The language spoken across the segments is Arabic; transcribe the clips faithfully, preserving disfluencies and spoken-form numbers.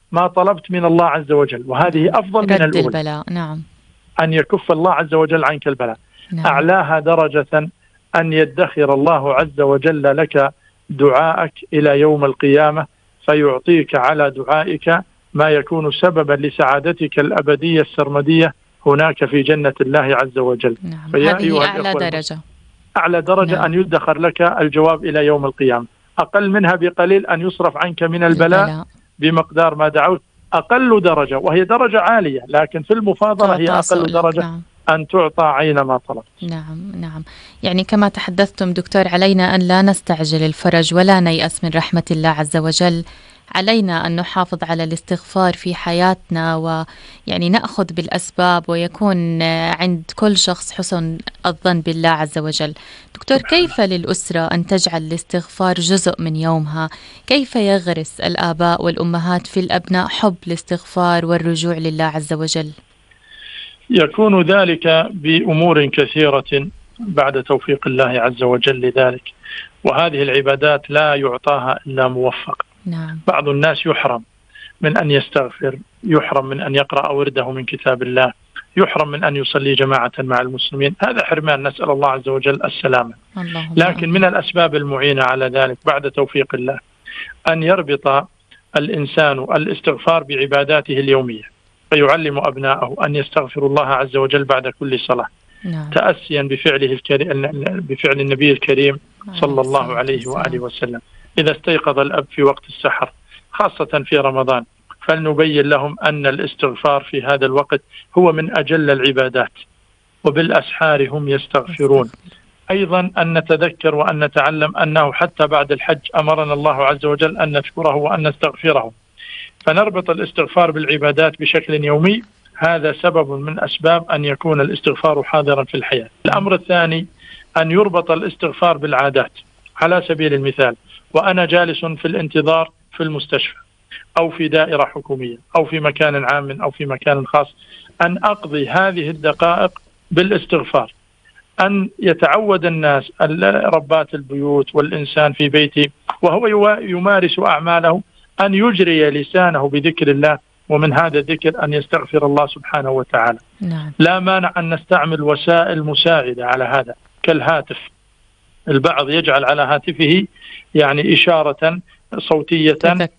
ما طلبت من الله عز وجل، وهذه أفضل من رد الأولى. البلاء. نعم. أن يكف الله عز وجل عنك البلاء. نعم. أعلاها درجة أن يدخر الله عز وجل لك دعاءك إلى يوم القيامة، فيعطيك على دعائك ما يكون سببا لسعادتك الأبدية السرمدية هناك في جنة الله عز وجل. نعم. هذه أعلى درجة. أعلى درجة. نعم. أن يدخر لك الجواب إلى يوم القيامة. أقل منها بقليل أن يصرف عنك من البلاء, البلاء. بمقدار ما دعوت. أقل درجة، وهي درجة عالية، لكن في المفاضلة هي أقل درجة. نعم. أن تعطى عين ما طلب. نعم نعم. يعني كما تحدثتم دكتور، علينا أن لا نستعجل الفرج ولا نيأس من رحمة الله عز وجل. علينا أن نحافظ على الاستغفار في حياتنا، ويعني نأخذ بالأسباب، ويكون عند كل شخص حسن الظن بالله عز وجل. دكتور، كيف للأسرة أن تجعل الاستغفار جزء من يومها؟ كيف يغرس الآباء والأمهات في الأبناء حب الاستغفار والرجوع لله عز وجل؟ يكون ذلك بأمور كثيرة بعد توفيق الله عز وجل لذلك، وهذه العبادات لا يعطاها إلا موفق. نعم. بعض الناس يحرم من أن يستغفر، يحرم من أن يقرأ ورده من كتاب الله، يحرم من أن يصلي جماعة مع المسلمين. هذا حرمان، نسأل الله عز وجل السلامة. لكن من الأسباب المعينة على ذلك بعد توفيق الله أن يربط الإنسان الاستغفار بعباداته اليومية، فيعلم أبناءه أن يستغفروا الله عز وجل بعد كل صلاة. نعم. تأسيا بفعله الكريم، بفعل النبي الكريم صلى الله عليه وآله وسلم. إذا استيقظ الأب في وقت السحر خاصة في رمضان، فلنبين لهم أن الاستغفار في هذا الوقت هو من أجل العبادات، وبالأسحار هم يستغفرون. أيضا أن نتذكر وأن نتعلم أنه حتى بعد الحج أمرنا الله عز وجل أن نشكره وأن نستغفره، فنربط الاستغفار بالعبادات بشكل يومي. هذا سبب من أسباب أن يكون الاستغفار حاضرا في الحياة. الأمر الثاني أن يربط الاستغفار بالعادات. على سبيل المثال، وأنا جالس في الانتظار في المستشفى أو في دائرة حكومية أو في مكان عام أو في مكان خاص، أن أقضي هذه الدقائق بالاستغفار. أن يتعود الناس، ربات البيوت والإنسان في بيته وهو يمارس أعماله، أن يجري لسانه بذكر الله، ومن هذا الذكر أن يستغفر الله سبحانه وتعالى. نعم. لا مانع أن نستعمل وسائل مساعدة على هذا كالهاتف. البعض يجعل على هاتفه يعني إشارة صوتية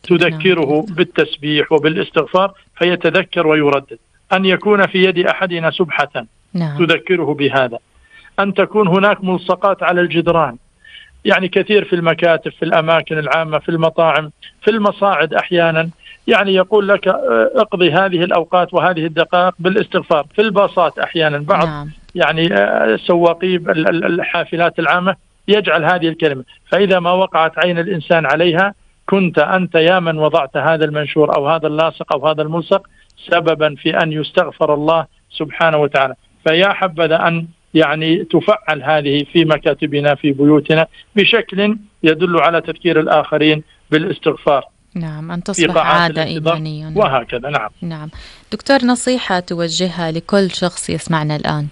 تذكره بالتسبيح وبالاستغفار فيتذكر ويردد. أن يكون في يد أحدنا سبحة نعم. تذكره بهذا. أن تكون هناك ملصقات على الجدران، يعني كثير في المكاتب، في الأماكن العامة، في المطاعم، في المصاعد أحيانا، يعني يقول لك اقضي هذه الأوقات وهذه الدقائق بالاستغفار. في الباصات أحيانا بعض نعم. يعني سواقي الحافلات العامة يجعل هذه الكلمة، فإذا ما وقعت عين الإنسان عليها كنت أنت يا من وضعت هذا المنشور أو هذا اللاصق أو هذا الملصق سببا في أن يستغفر الله سبحانه وتعالى. فيا حبذا أن يعني تفعل هذه في مكاتبنا في بيوتنا بشكل يدل على تذكير الآخرين بالاستغفار. نعم، أن تصبح عادة إيمانية. وهكذا. نعم. نعم. دكتور، نصيحة توجهها لكل شخص يسمعنا الآن؟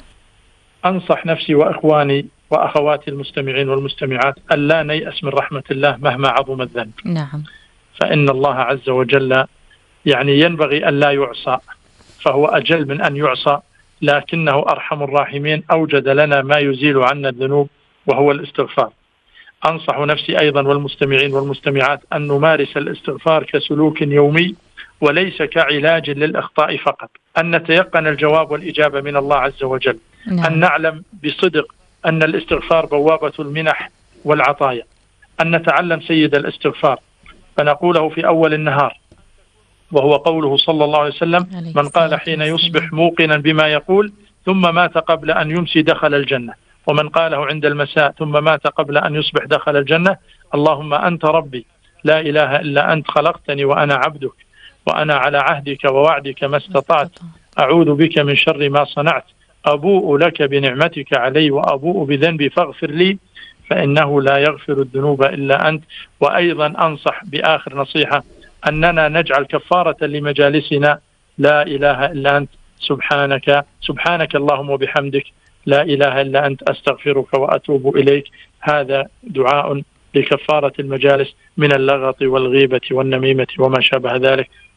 أنصح نفسي وإخواني وأخواتي المستمعين والمستمعات أن لا نيأس من رحمة الله مهما عظم الذنب. نعم. فإن الله عز وجل يعني ينبغي أن لا يعصى، فهو أجل من أن يعصى، لكنه أرحم الراحمين أوجد لنا ما يزيل عنا الذنوب وهو الاستغفار. أنصح نفسي أيضا والمستمعين والمستمعات أن نمارس الاستغفار كسلوك يومي وليس كعلاج للأخطاء فقط. أن نتيقن الجواب والإجابة من الله عز وجل. نعم. أن نعلم بصدق أن الاستغفار بوابة المنح والعطايا. أن نتعلم سيد الاستغفار فنقوله في أول النهار، وهو قوله صلى الله عليه وسلم: من قال حين يصبح موقنا بما يقول ثم مات قبل أن يمسي دخل الجنة، ومن قاله عند المساء ثم مات قبل أن يصبح دخل الجنة. اللهم أنت ربي لا إله إلا أنت خلقتني وأنا عبدك وأنا على عهدك ووعدك ما استطعت أعوذ بك من شر ما صنعت أبوء لك بنعمتك علي وأبوء بذنبي فاغفر لي فإنه لا يغفر الذنوب إلا أنت. وأيضا أنصح بآخر نصيحة أننا نجعل كفارة لمجالسنا لا إله إلا أنت سبحانك سبحانك اللهم وبحمدك لا إله إلا أنت أستغفرك وأتوب إليك. هذا دعاء لكفارة المجالس من اللغط والغيبة والنميمة وما شابه ذلك.